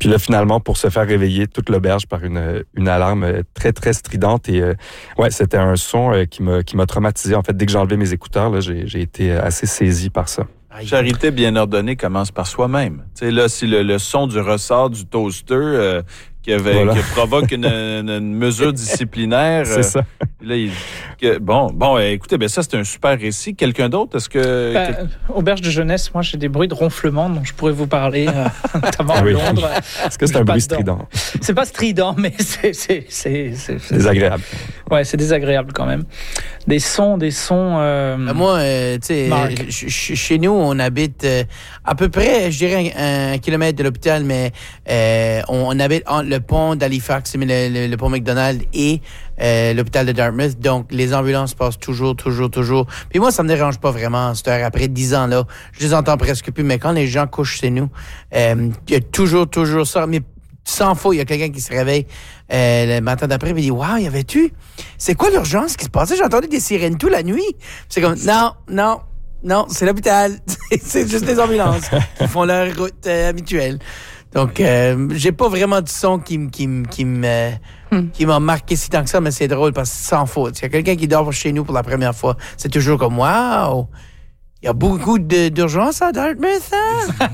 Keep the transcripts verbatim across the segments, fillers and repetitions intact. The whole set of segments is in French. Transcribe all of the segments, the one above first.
Puis là, finalement, pour se faire réveiller toute l'auberge par une, une alarme très, très stridente. Et euh, ouais, c'était un son euh, qui m'a, qui m'a traumatisé. En fait, dès que j'ai enlevé mes écouteurs, là, j'ai, j'ai été assez saisi par ça. Charité bien ordonnée commence par soi-même. Tu sais, là, si le, le son du ressort du toaster euh, qui, avait, voilà. qui provoque une, une, une mesure disciplinaire... C'est euh, ça. Là, il, que, bon, bon, écoutez, ben ça, c'est un super récit. Quelqu'un d'autre, est-ce que... Ben, quel... Auberge de jeunesse, moi, j'ai des bruits de ronflement dont je pourrais vous parler, euh, notamment à oui. Londres. Est-ce que c'est un bruit strident? C'est pas strident, mais c'est... C'est, c'est, c'est, c'est désagréable. Ouais, c'est désagréable quand même. Des sons, des sons... Euh... Ben moi, euh, tu sais, chez nous, on habite euh, à peu près, je dirais, un, un kilomètre de l'hôpital, mais euh, on, on habite entre le pont d'Halifax, le, le, le pont McDonald et euh, l'hôpital de Dartmouth. Donc, les ambulances passent toujours, toujours, toujours. Puis moi, ça me dérange pas vraiment, cette heure. Après dix ans, là, je les entends presque plus. Mais quand les gens couchent chez nous, euh, il y a toujours, toujours ça. Mais sans faux, il y a quelqu'un qui se réveille euh, le matin d'après et il dit « Wow, y avait-tu? C'est quoi l'urgence qui se passait? J'ai entendu des sirènes toute la nuit. » C'est comme « Non, non, non, c'est l'hôpital. C'est juste les ambulances qui font leur route euh, habituelle. » Donc, euh, j'ai pas vraiment de son qui, m- qui, m- qui, m- hmm. qui m'a marqué si tant que ça, mais c'est drôle parce que sans faute. Il y a quelqu'un qui dort chez nous pour la première fois. C'est toujours comme « Wow! » Il y a beaucoup de, d'urgence à Dartmouth, hein?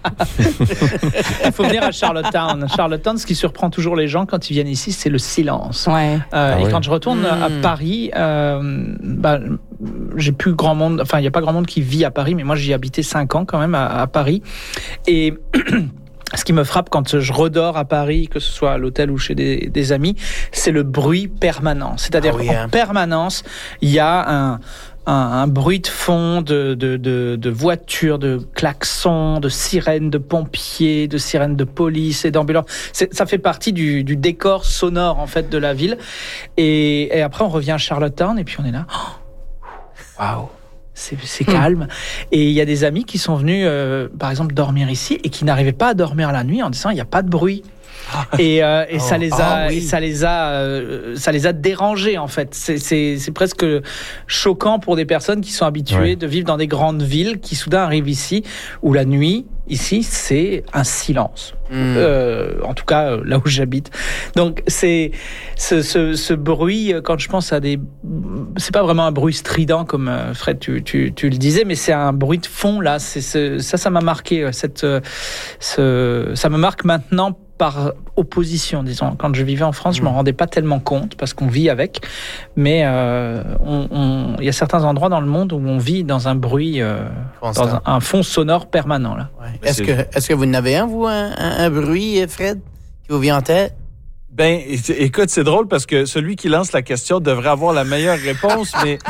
Il faut venir à Charlottetown. Charlottetown, ce qui surprend toujours les gens quand ils viennent ici, c'est le silence. Ouais. Euh, ah et ouais. quand je retourne mmh. à Paris, euh, bah, j'ai plus grand monde. Enfin, il n'y a pas grand monde qui vit à Paris, mais moi, j'y ai habité cinq ans quand même à, à Paris. Et ce qui me frappe quand je redors à Paris, que ce soit à l'hôtel ou chez des, des amis, c'est le bruit permanent. C'est-à-dire ah oui, en hein. permanence, il y a un... Un, un bruit de fond de, de, de, de voitures, de klaxons, de sirènes de pompiers, de sirènes de police et d'ambulances. C'est, ça fait partie du, du décor sonore en fait de la ville. Et, et après, on revient à Charlottetown et puis on est là. Waouh, wow, c'est, c'est calme. Mmh. Et il y a des amis qui sont venus, euh, par exemple, dormir ici et qui n'arrivaient pas à dormir la nuit en disant il n'y a pas de bruit. Et, euh, et oh, ça les a, oh, oui. ça les a, euh, ça les a dérangés en fait. C'est, c'est, c'est presque choquant pour des personnes qui sont habituées ouais. de vivre dans des grandes villes, qui soudain arrivent ici où la nuit, ici, c'est un silence. Mmh. Euh, en tout cas, là où j'habite. Donc c'est ce, ce, ce bruit. Quand je pense à des, c'est pas vraiment un bruit strident comme Fred, tu, tu, tu le disais, mais c'est un bruit de fond là. C'est ce, ça, ça m'a marqué. Cette, ce, ça me marque maintenant. Par opposition, disons. Quand je vivais en France, mmh. je m'en rendais pas tellement compte parce qu'on vit avec, mais euh, on, on, il y a certains endroits dans le monde où on vit dans un bruit, euh, dans un, un fond sonore permanent là. Ouais. Est-ce que, est-ce que vous en avez un, vous, un, un, un bruit, Fred, qui vous vient en tête? Ben, écoute, c'est drôle parce que celui qui lance la question devrait avoir la meilleure réponse, mais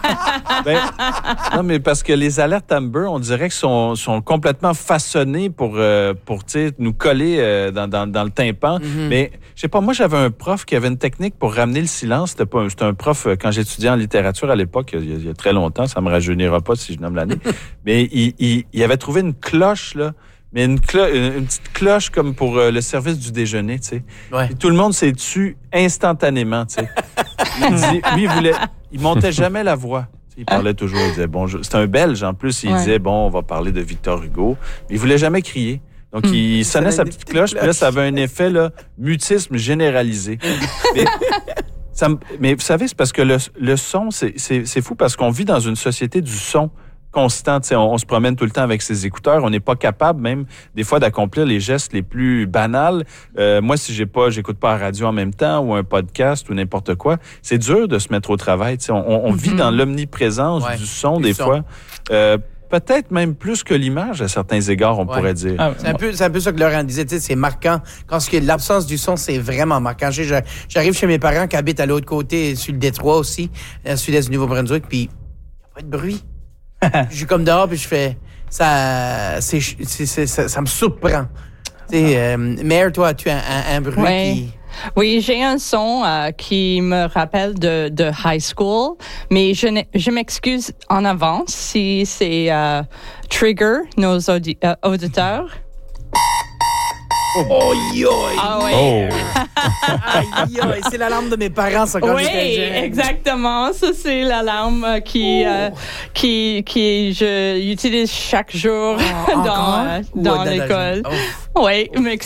ben, non, mais parce que les alertes Amber, on dirait qu'ils sont, sont complètement façonnées pour euh, pour tu sais nous coller euh, dans, dans dans le tympan. Mm-hmm. Mais je sais pas, moi j'avais un prof qui avait une technique pour ramener le silence. C'était pas, c'était un prof quand j'étudiais en littérature à l'époque, il y a, il y a très longtemps. Ça me rajeunira pas si je nomme l'année. Mais il, il il avait trouvé une cloche là. Mais une, clo- une petite cloche comme pour euh, le service du déjeuner, tu sais. Ouais. Tout le monde s'est dessus instantanément, tu sais. Il dit, lui, il voulait, il montait jamais la voix. Il parlait toujours, il disait bonjour. C'était un Belge en plus, il ouais. disait bon, on va parler de Victor Hugo. Mais il voulait jamais crier. Donc hum. il sonnait sa petite cloche, puis là ça avait un effet là, mutisme généralisé. Mais, ça, mais vous savez, c'est parce que le, le son, c'est, c'est, c'est fou parce qu'on vit dans une société du son. Constant, on, on se promène tout le temps avec ses écouteurs, on n'est pas capable même des fois d'accomplir les gestes les plus banals. Euh, moi, si j'ai pas, j'écoute pas la radio en même temps ou un podcast ou n'importe quoi, c'est dur de se mettre au travail. On, on, on mm-hmm. vit dans l'omniprésence ouais, du son des son. fois. Euh, Peut-être même plus que l'image à certains égards, on ouais. pourrait dire. Ah, c'est, un peu, c'est un peu ça que Laurent disait, tu sais, c'est marquant. Quand ce qui est l'absence du son, c'est vraiment marquant. J'arrive chez mes parents qui habitent à l'autre côté, sur le Détroit aussi, dans le sud-est du Nouveau-Brunswick, puis il n'y a pas de bruit. Je suis comme dehors, puis je fais... Ça, c'est, c'est, c'est, ça, ça me surprend. Tu sais, euh, Mère, toi, tu as un, un bruit ouais. qui... Oui, j'ai un son euh, qui me rappelle de, de high school, mais je, je m'excuse en avance si c'est euh, trigger nos audi- euh, auditeurs. Oh, yo! Ah oui. Oh. Aïe, aïe, c'est l'alarme de mes parents, ça, quand oui, j'étais jeune. Exactement. Ça, c'est l'alarme qui, oh. euh, qui, qui, je utilise chaque jour oh, dans, euh, dans l'école. Oh. Oui, m'excuse.